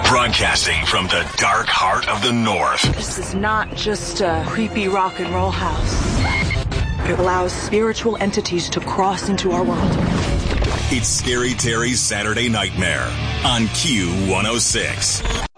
Broadcasting from the dark heart of the North. This is not just a creepy rock and roll house. It allows spiritual entities to cross into our world. It's Scary Terry's Saturday Nightmare on Q106.